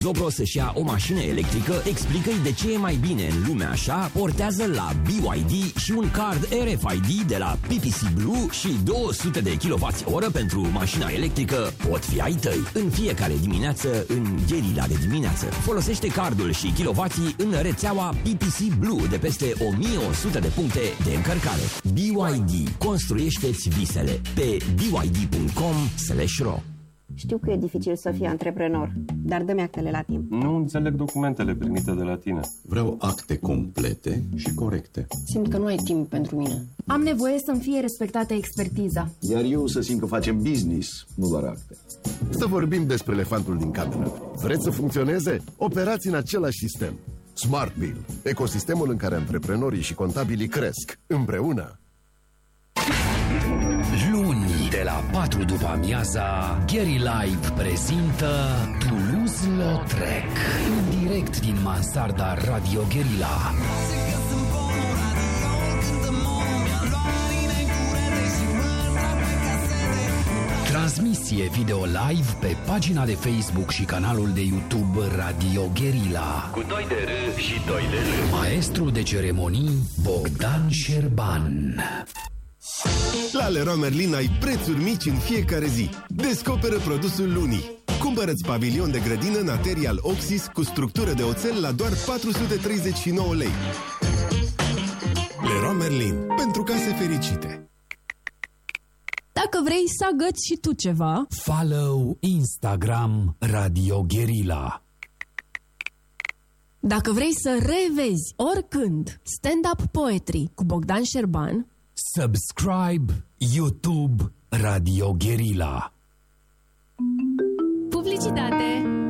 Dobro să-și ia o mașină electrică, explică-i de ce e mai bine în lumea așa, portează la BYD și un card RFID de la PPC Blue și 200 de kWh pentru mașina electrică pot fi ai tăi. În fiecare dimineață, în Gherila de dimineață, folosește cardul și kilovații în rețeaua PPC Blue de peste 1100 de puncte de încărcare. BYD. Construiește-ți visele pe byd.com/ro. Știu că e dificil să fii antreprenor, dar dă-mi actele la timp. Nu înțeleg documentele primite de la tine. Vreau acte complete și corecte. Simt că nu ai timp pentru mine. Am nevoie să-mi fie respectată expertiza. Iar eu să simt că facem business, nu doar acte. Să vorbim despre elefantul din cameră. Vreți să funcționeze? Operați în același sistem. Smart Bill, ecosistemul în care antreprenorii și contabilii cresc împreună. Luni, de la 4 după amiaza, Gary Live prezintă Toulouse-Lautrec, în direct din mansarda Radio Guerilla. Transmisie video live pe pagina de Facebook și canalul de YouTube Radio Guerilla. Cu 2 de R și 2 de L. Maestru de ceremonii Bogdan Șerban. La Leroy Merlin ai prețuri mici în fiecare zi. Descoperă produsul lunii. Cumpără-ți pavilion de grădină Material Oxys cu structură de oțel la doar 439 lei. Leroy Merlin. Pentru case fericite. Dacă vrei să agăți și tu ceva, Follow Instagram Radio Guerilla. dacă vrei să revezi oricând stand-up poetry cu Bogdan Șerban, Subscribe YouTube Radio Guerilla. publicitate.